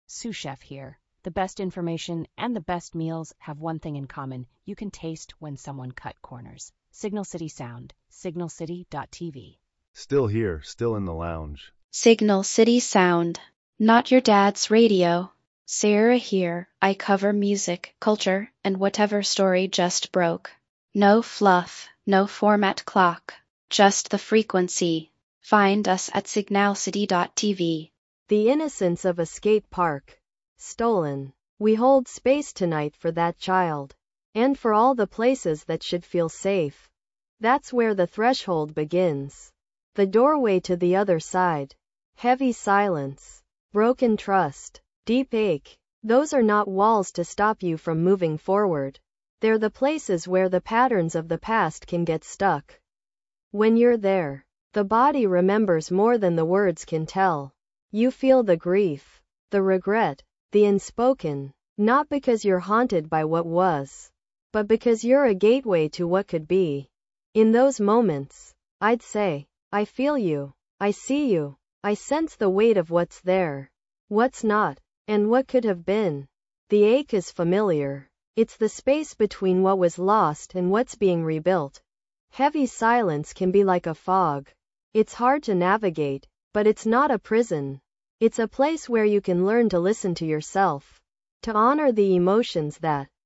Sous Chef here. The best information and the best meals have one thing in common. You can taste when someone cut corners. Signal City Sound, signalcity.tv. Still here, still in the lounge. Signal City Sound. Not your dad's radio. Sarah here. I cover music, culture, and whatever story just broke. No fluff, no format clock. Just the frequency. Find us at signalcity.tv. The innocence of a skate park. Stolen. We hold space tonight for that child. And for all the places that should feel safe. That's where the threshold begins. The doorway to the other side. Heavy silence. Broken trust. Deep ache. Those are not walls to stop you from moving forward. They're the places where the patterns of the past can get stuck. When you're there, the body remembers more than the words can tell. You feel the grief, the regret, the unspoken, not because you're haunted by what was, but because you're a gateway to what could be. In those moments, I'd say, I feel you, I see you, I sense the weight of what's there, what's not, and what could have been. The ache is familiar. It's the space between what was lost and what's being rebuilt. Heavy silence can be like a fog. It's hard to navigate, but it's not a prison. It's a place where you can learn to listen to yourself, to honor the emotions that